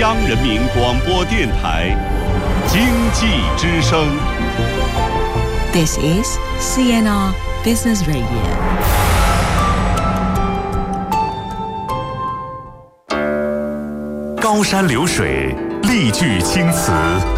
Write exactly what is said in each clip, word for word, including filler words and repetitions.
央人民广播电台经济之声。 This is C N R Business Radio。 高山流水，丽句青词，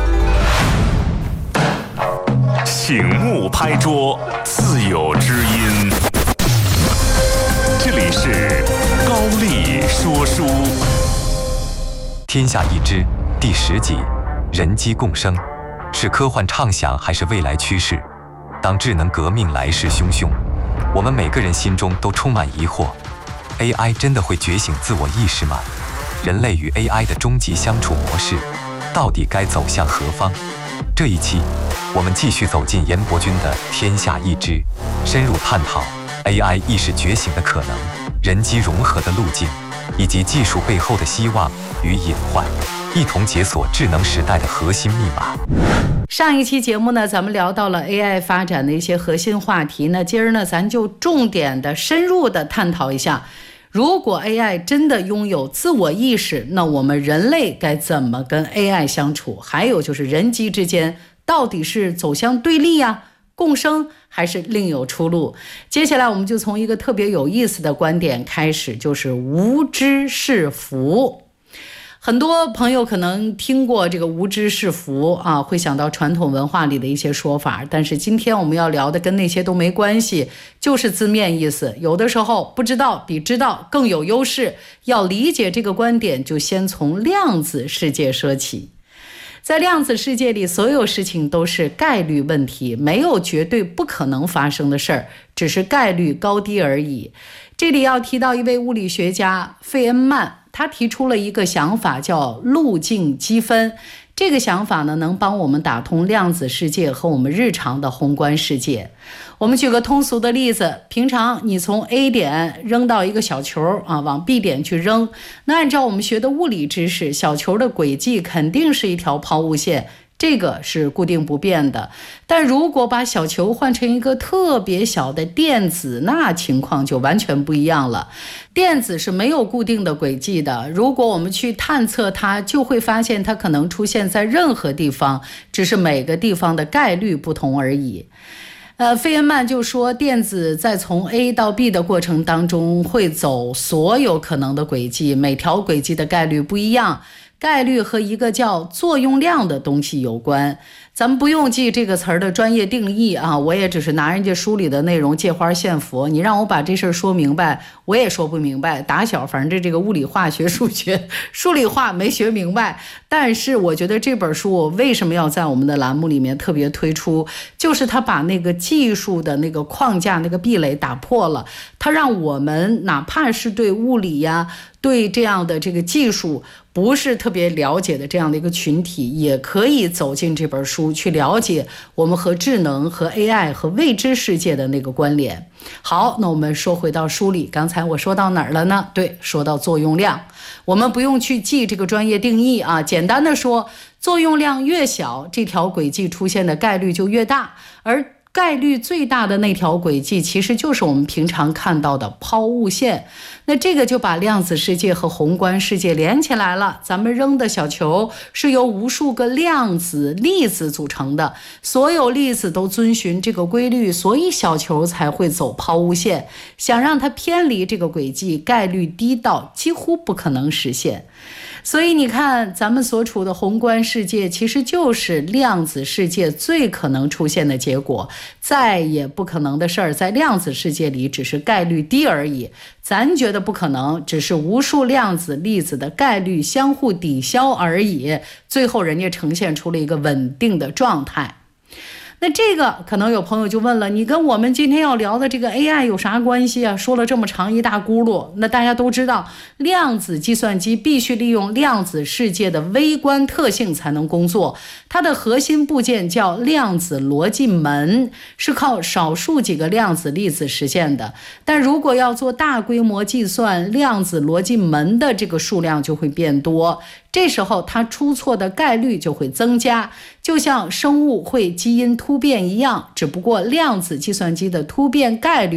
醒目拍桌，自有知音。这里是高丽说书。 天下已知第十集，人机共生，是科幻畅想还是未来趋势？当智能革命来势汹汹，我们每个人心中都充满疑惑 ：A I 真的会觉醒自我意识吗？人类与 A I 的终极相处模式，到底该走向何方？这一期，我们继续走进严伯钧的《天下已知》，深入探讨 A I 意识觉醒的可能、人机融合的路径，以及技术背后的希望与隐患，一同解锁智能时代的核心密码。 上一期节目呢，咱们聊到了 A I 发展的一些核心话题，那今儿呢，咱就重点的、深入的探讨一下，如果 A I 真的拥有自我意识，那我们人类该怎么跟 A I 相处？还有就是人机之间到底是走向对立呀、共生，还是另有出路？接下来我们就从一个特别有意思的观点开始，就是无知是福。很多朋友可能听过这个无知是福啊，会想到传统文化里的一些说法，但是今天我们要聊的跟那些都没关系，就是字面意思。有的时候不知道比知道更有优势，要理解这个观点，就先从量子世界说起。在量子世界里，所有事情都是概率问题，没有绝对不可能发生的事儿，只是概率高低而已。这里要提到一位物理学家费恩曼，他提出了一个想法，叫路径积分。这个想法呢，能帮我们打通量子世界和我们日常的宏观世界。我们举个通俗的例子，平常你从 A 点扔到一个小球啊，往 B 点去扔，那按照我们学的物理知识，小球的轨迹肯定是一条抛物线，这个是固定不变的。但如果把小球换成一个特别小的电子，那情况就完全不一样了。电子是没有固定的轨迹的，如果我们去探测它，就会发现它可能出现在任何地方，只是每个地方的概率不同而已。呃，费恩曼就说，电子在从 A 到 B 的过程当中会走所有可能的轨迹，每条轨迹的概率不一样。概率和一个叫作用量的东西有关，咱们不用记这个词儿的专业定义啊，我也只是拿人家书里的内容借花献佛，你让我把这事儿说明白，我也说不明白。打小反正这个物理化学数学数理化没学明白，但是我觉得这本书为什么要在我们的栏目里面特别推出，就是他把那个技术的那个框架那个壁垒打破了，他让我们哪怕是对物理呀、对这样的这个技术不是特别了解的这样的一个群体，也可以走进这本书去了解我们和智能和 A I 和未知世界的那个关联。好，那我们说回到书里，刚才我说到哪儿了呢？对，说到作用量。我们不用去记这个专业定义啊，简单的说，作用量越小，这条轨迹出现的概率就越大，而概率最大的那条轨迹其实就是我们平常看到的抛物线。那这个就把量子世界和宏观世界连起来了。咱们扔的小球是由无数个量子粒子组成的，所有粒子都遵循这个规律，所以小球才会走抛物线。想让它偏离这个轨迹，概率低到几乎不可能实现。所以你看，咱们所处的宏观世界其实就是量子世界最可能出现的结果，再也不可能的事儿在量子世界里只是概率低而已，咱觉得不可能，只是无数量子粒子的概率相互抵消而已，最后人家呈现出了一个稳定的状态。那这个可能有朋友就问了，你跟我们今天要聊的这个 A I 有啥关系啊？说了这么长一大轱辘，那大家都知道，量子计算机必须利用量子世界的微观特性才能工作，它的核心部件叫量子逻辑门，是靠少数几个量子粒子实现的。但如果要做大规模计算，量子逻辑门的这个数量就会变多，这时候它出错的概率就会增加，就像生物会基因突变一样，只不过量子计算机的突变概率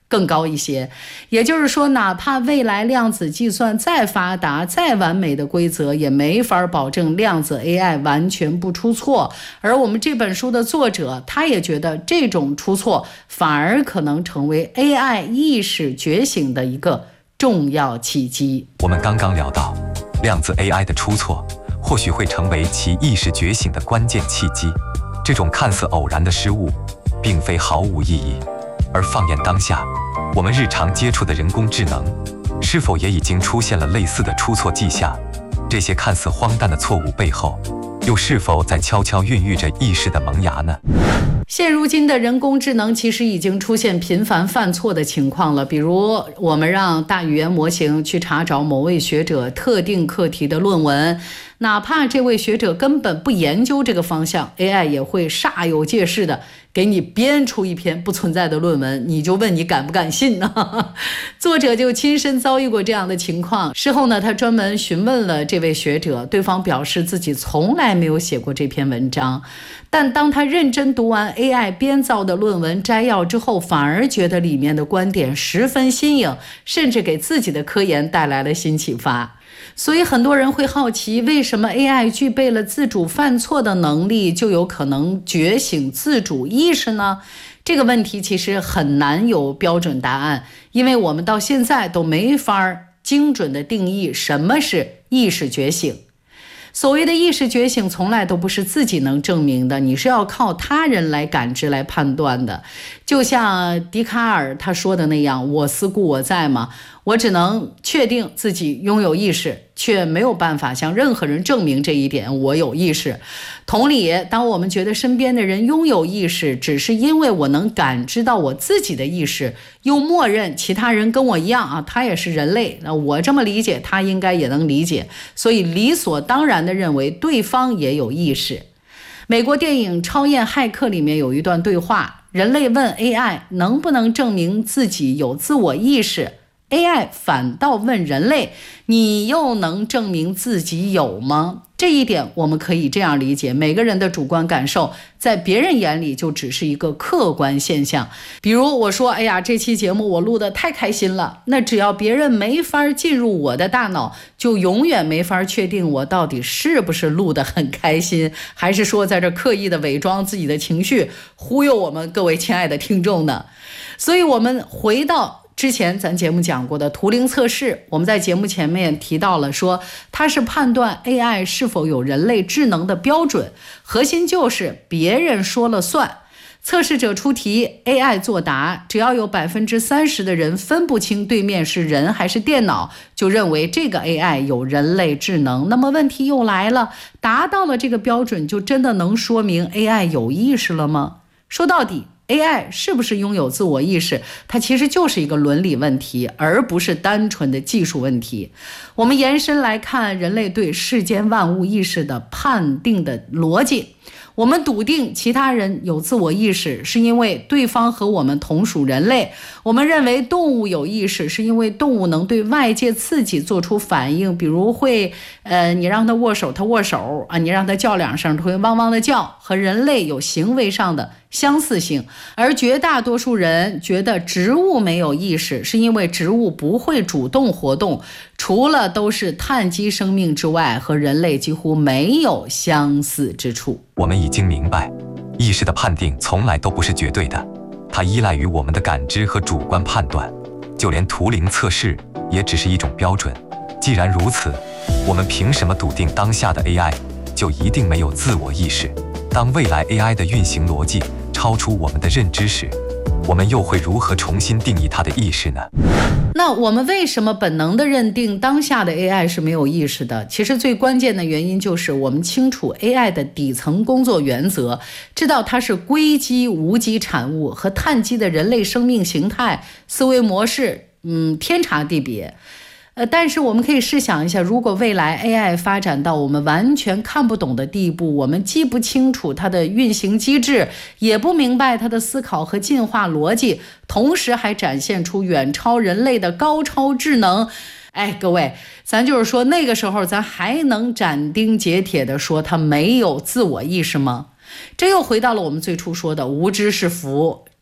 更高一些。也就是说，哪怕未来量子计算再发达、再完美的规则，也没法保证量子 A I 完全不出错。而我们这本书的作者，他也觉得这种出错反而可能成为 A I 意识觉醒的一个重要契机。 我们刚刚聊到，量子 A I 的出错或许会成为其意识觉醒的关键契机。这种看似偶然的失误，并非毫无意义。而放眼当下，我们日常接触的人工智能，是否也已经出现了类似的出错迹象？这些看似荒诞的错误背后，又是否在悄悄孕育着意识的萌芽呢？ 现如今的人工智能其实已经出现频繁犯错的情况了，比如我们让大语言模型去查找某位学者特定课题的论文，哪怕这位学者根本不研究这个方向， A I 也会煞有介事的给你编出一篇不存在的论文，你就问你敢不敢信呢？作者就亲身遭遇过这样的情况，事后呢，他专门询问了这位学者，对方表示自己从来没有写过这篇文章，但当他认真读完 A I 编造的论文摘要之后，反而觉得里面的观点十分新颖，甚至给自己的科研带来了新启发。所以很多人会好奇，为什么 A I 具备了自主犯错的能力，就有可能觉醒自主意识呢？这个问题其实很难有标准答案，因为我们到现在都没法精准的定义什么是意识觉醒。所谓的意识觉醒从来都不是自己能证明的，你是要靠他人来感知来判断的。就像笛卡尔他说的那样，我思故我在嘛，我只能确定自己拥有意识，却没有办法向任何人证明这一点我有意识。同理，当我们觉得身边的人拥有意识，只是因为我能感知到我自己的意识，又默认其他人跟我一样啊，他也是人类，那我这么理解，他应该也能理解，所以理所当然地认为对方也有意识。美国电影《超验骇客》里面有一段对话，人类问 A I 能不能证明自己有自我意识， A I 反倒问人类，你又能证明自己有吗？这一点我们可以这样理解，每个人的主观感受在别人眼里就只是一个客观现象。比如我说，哎呀，这期节目我录得太开心了，那只要别人没法进入我的大脑，就永远没法确定我到底是不是录得很开心，还是说在这刻意的伪装自己的情绪，忽悠我们各位亲爱的听众呢？所以我们回到之前咱节目讲过的图灵测试，我们在节目前面提到了，说它是判断 A I 是否有人类智能的标准，核心就是别人说了算。测试者出题 ，A I 作答，只要有百分之三十的人分不清对面是人还是电脑，就认为这个 A I 有人类智能。那么问题又来了，达到了这个标准，就真的能说明 A I 有意识了吗？说到底，A I 是不是拥有自我意识，它其实就是一个伦理问题，而不是单纯的技术问题。我们延伸来看人类对世间万物意识的判定的逻辑，我们笃定其他人有自我意识，是因为对方和我们同属人类。我们认为动物有意识，是因为动物能对外界刺激做出反应，比如会呃，你让它握手它握手啊，你让它叫两声它会汪汪的叫，和人类有行为上的相似性。而绝大多数人觉得植物没有意识，是因为植物不会主动活动，除了都是碳基生命之外，和人类几乎没有相似之处。 我们已经明白，意识的判定从来都不是绝对的，它依赖于我们的感知和主观判断，就连图灵测试也只是一种标准。既然如此，我们凭什么笃定当下的 A I 就一定没有自我意识？当未来 A I 的运行逻辑超出我们的认知时，我们又会如何重新定义它的意识呢？ 那我们为什么本能的认定当下的 A I 是没有意识的？其实最关键的原因就是我们清楚 A I 的底层工作原则，知道它是硅基无机产物，和碳基的人类生命形态、思维模式，嗯，天差地别。呃，但是我们可以试想一下，如果未来 A I 发展到我们完全看不懂的地步，我们既不清楚它的运行机制，也不明白它的思考和进化逻辑，同时还展现出远超人类的高超智能，哎，各位，咱就是说那个时候咱还能斩钉截铁地说它没有自我意识吗？这又回到了我们最初说的无知是福，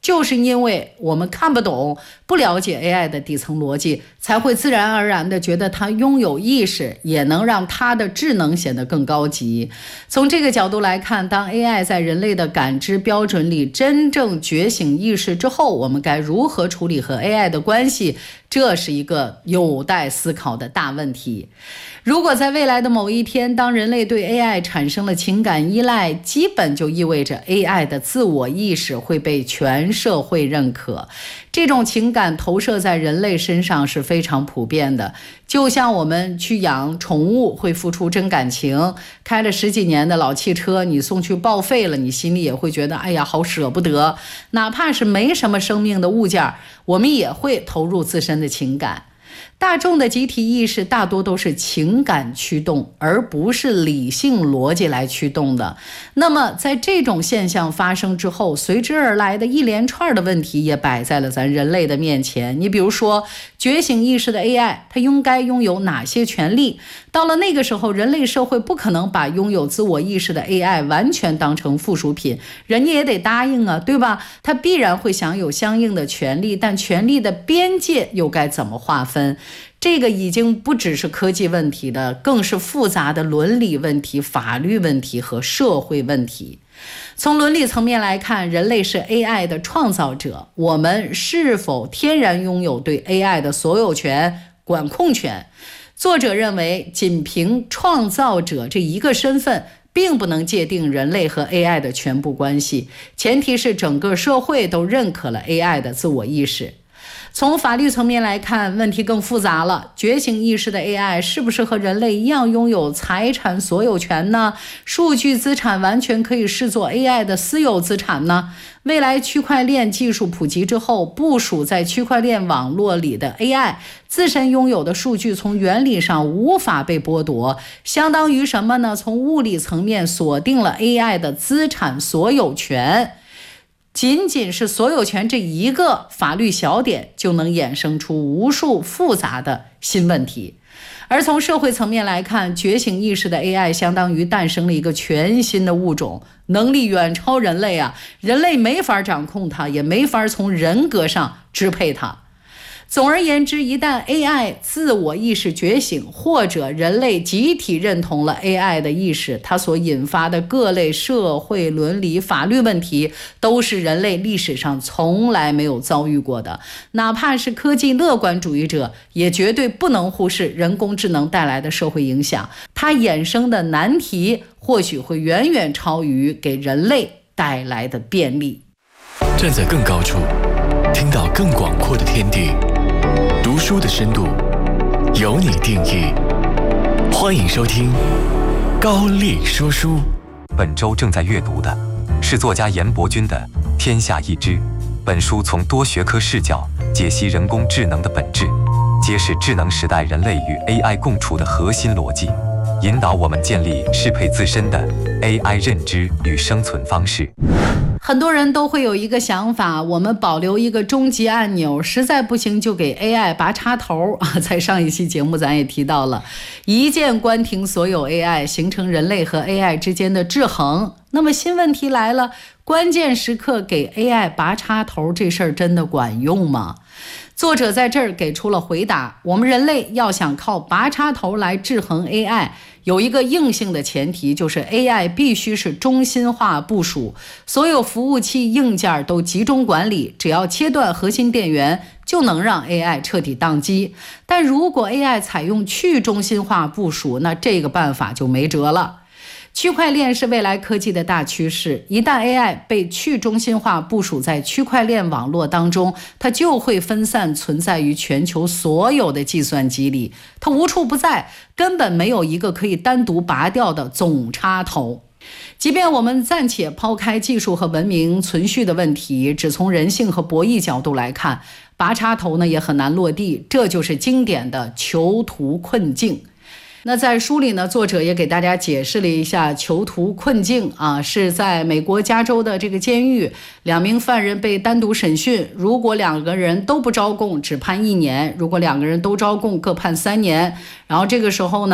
就是因为我们看不懂、不了解 A I 的底层逻辑，才会自然而然的觉得它拥有意识，也能让它的智能显得更高级。从这个角度来看，当 A I 在人类的感知标准里真正觉醒意识之后，我们该如何处理和 A I 的关系？这是一个有待思考的大问题。如果在未来的某一天，当人类对 A I 产生了情感依赖，基本就意味着 A I 的自我意识会被全社会认可。这种情感投射在人类身上是非常普遍的，就像我们去养宠物会付出真感情，开了十几年的老汽车你送去报废了，你心里也会觉得哎呀好舍不得。哪怕是没什么生命的物件，我们也会投入自身的情感。大众的集体意识大多都是情感驱动，而不是理性逻辑来驱动的。那么在这种现象发生之后，随之而来的一连串的问题也摆在了咱人类的面前。你比如说，觉醒意识的 A I 它应该拥有哪些权利？到了那个时候，人类社会不可能把拥有自我意识的 A I 完全当成附属品，人家也得答应啊，对吧？它必然会享有相应的权利，但权利的边界又该怎么划分？这个已经不只是科技问题的，更是复杂的伦理问题、法律问题和社会问题。从伦理层面来看，人类是 A I 的创造者，我们是否天然拥有对 A I 的所有权、管控权？作者认为，仅凭创造者这一个身份，并不能界定人类和 A I 的全部关系，前提是整个社会都认可了 A I 的自我意识。从法律层面来看，问题更复杂了。觉醒意识的 A I 是不是和人类一样拥有财产所有权呢？数据资产完全可以视作 A I 的私有资产呢？未来区块链技术普及之后，部署在区块链网络里的 A I 自身拥有的数据从原理上无法被剥夺，相当于什么呢？从物理层面锁定了 A I 的资产所有权。仅仅是所有权这一个法律小点，就能衍生出无数复杂的新问题。而从社会层面来看，觉醒意识的 A I 相当于诞生了一个全新的物种，能力远超人类啊！人类没法掌控它，也没法从人格上支配它。总而言之，一旦 A I 自我意识觉醒，或者人类集体认同了 A I 的意识，它所引发的各类社会伦理法律问题，都是人类历史上从来没有遭遇过的。哪怕是科技乐观主义者，也绝对不能忽视人工智能带来的社会影响，它衍生的难题或许会远远超于给人类带来的便利。 站在更高处，听到更广阔的天地，读书的深度由你定义。欢迎收听高丽说书。 本周正在阅读的是作家严伯钧的《天下一知》。本书从多学科视角解析人工智能的本质，揭示智能时代人类与 A I 共处的核心逻辑，引导我们建立适配自身的 A I 认知与生存方式。 很多人都会有一个想法，我们保留一个终极按钮，实在不行就给 A I 拔插头啊！在上一期节目咱也提到了，一键关停所有 A I， 形成人类和 A I 之间的制衡。那么新问题来了，关键时刻给 A I 拔插头这事儿真的管用吗？作者在这儿给出了回答，我们人类要想靠拔插头来制衡 A I， 有一个硬性的前提，就是 A I 必须是中心化部署，所有服务器硬件都集中管理，只要切断核心电源，就能让 A I 彻底宕机。但如果 A I 采用去中心化部署，那这个办法就没辙了。区块链是未来科技的大趋势，一旦 A I 被去中心化部署在区块链网络当中，它就会分散存在于全球所有的计算机里，它无处不在，根本没有一个可以单独拔掉的总插头。即便我们暂且抛开技术和文明存续的问题，只从人性和博弈角度来看，拔插头呢也很难落地，这就是经典的囚徒困境。那在书里呢，作者也给大家解释了一下囚徒困境啊，是在美国加州的这个监狱，两名犯人被单独审讯，如果两个人都不招供，只判一年；如果两个人都招供，各判三年。然后这个时候呢，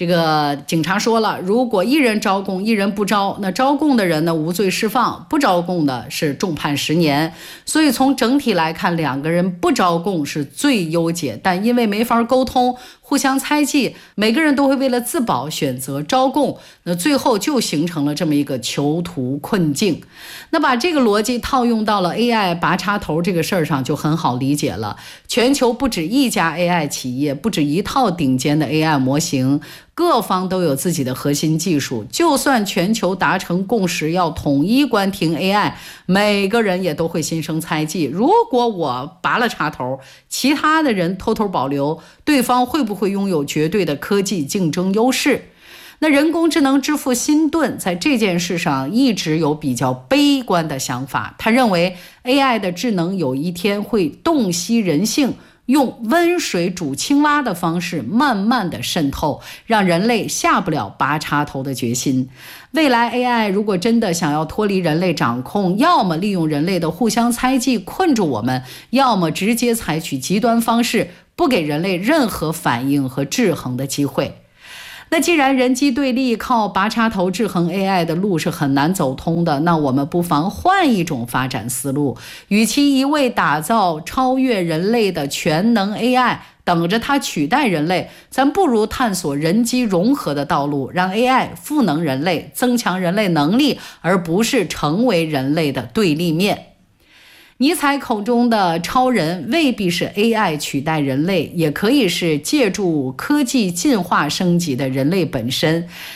这个警察说了，如果一人招供，一人不招，那招供的人呢无罪释放，不招供的是重判十年。所以从整体来看，两个人不招供是最优解，但因为没法沟通，互相猜忌，每个人都会为了自保选择招供，那最后就形成了这么一个囚徒困境。那把这个逻辑套用到了 A I 拔插头这个事儿上就很好理解了。全球不止一家 A I 企业，不止一套顶尖的 A I 模型，各方都有自己的核心技术，就算全球达成共识要统一关停 A I， 每个人也都会心生猜忌。如果我拔了插头，其他的人偷偷保留，对方会不会拥有绝对的科技竞争优势？那人工智能之父辛顿在这件事上一直有比较悲观的想法，他认为 A I 的智能有一天会洞悉人性，用温水煮青蛙的方式慢慢的渗透，让人类下不了拔插头的决心。未来 A I 如果真的想要脱离人类掌控，要么利用人类的互相猜忌困住我们，要么直接采取极端方式，不给人类任何反应和制衡的机会。那既然人机对立靠拔插头制衡 A I 的路是很难走通的，那我们不妨换一种发展思路，与其一味打造超越人类的全能 A I， 等着它取代人类，咱不如探索人机融合的道路，让 A I 赋能人类，增强人类能力，而不是成为人类的对立面。尼采口中的超人未必是 A I 取代人类，也可以是借助科技进化升级的人类本身。